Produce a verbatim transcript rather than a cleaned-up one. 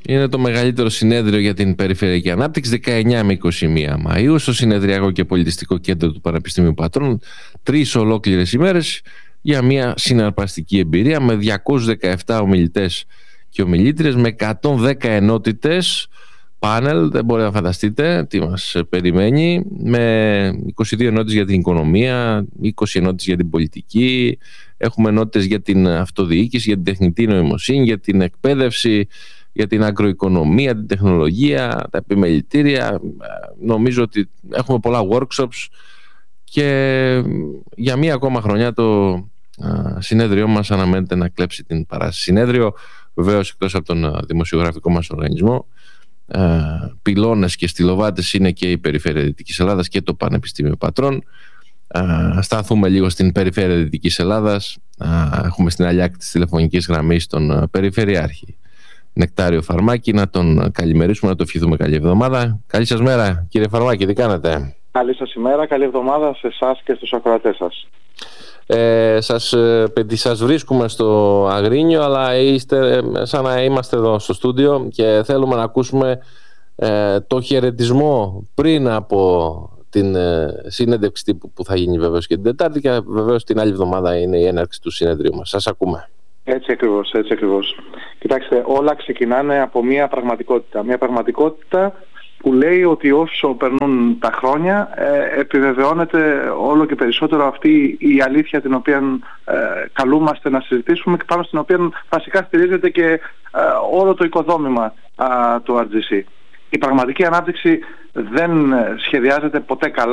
Είναι το μεγαλύτερο συνέδριο για την περιφερειακή ανάπτυξη, δεκαεννιά με είκοσι μία Μαΐου, στο Συνεδριακό και Πολιτιστικό Κέντρο του Πανεπιστημίου Πατρών. Τρεις ολόκληρες ημέρες για μια συναρπαστική εμπειρία με διακόσιους δεκαεπτά ομιλητές και ομιλήτριες, με εκατόν δέκα ενότητες πάνελ. Δεν μπορείτε να φανταστείτε τι μας περιμένει, με είκοσι δύο ενότητες για την οικονομία, είκοσι ενότητες για την πολιτική. Έχουμε ενότητες για την αυτοδιοίκηση, για την τεχνητή νοημοσύνη, για την εκπαίδευση, για την αγροοικονομία, την τεχνολογία, τα επιμελητήρια. Νομίζω ότι έχουμε πολλά workshops και για μία ακόμα χρονιά το συνέδριό μας αναμένεται να κλέψει την παράσταση. Συνέδριο, βεβαίως, εκτός από τον δημοσιογραφικό μας οργανισμό, πυλώνες και στυλοβάτες είναι και η Περιφέρεια Δυτικής Ελλάδας και το Πανεπιστήμιο Πατρών. Σταθούμε λίγο στην Περιφέρεια Δυτικής Ελλάδας. Έχουμε στην Αλιάκη της τηλεφωνικής γραμμής τον Περιφερειάρχη Νεκτάριο Φαρμάκη. Να τον καλημερίσουμε, να το ευχηθούμε καλή εβδομάδα. Καλή σας μέρα, κύριε Φαρμάκη, τι κάνετε? Καλή σας ημέρα, καλή εβδομάδα σε εσάς και στους ακροατές σας. Ε, σας, σας βρίσκουμε στο Αγρίνιο, αλλά είστε σαν να είμαστε εδώ στο στούντιο και θέλουμε να ακούσουμε ε, το χαιρετισμό πριν από την ε, συνέντευξη τύπου που θα γίνει βεβαίως και την Τετάρτη, και βεβαίως την άλλη εβδομάδα είναι η έναρξη του συνεδρίου μας. Σας ακούμε. Έτσι ακριβώς, έτσι ακριβώς. Κοιτάξτε, όλα ξεκινάνε από μια πραγματικότητα. Μια πραγματικότητα που λέει ότι όσο περνούν τα χρόνια ε, επιβεβαιώνεται όλο και περισσότερο αυτή η αλήθεια την οποία ε, καλούμαστε να συζητήσουμε και πάνω στην οποία βασικά στηρίζεται και ε, όλο το οικοδόμημα ε, του αρ τζι σι. Η πραγματική ανάπτυξη δεν σχεδιάζεται ποτέ καλά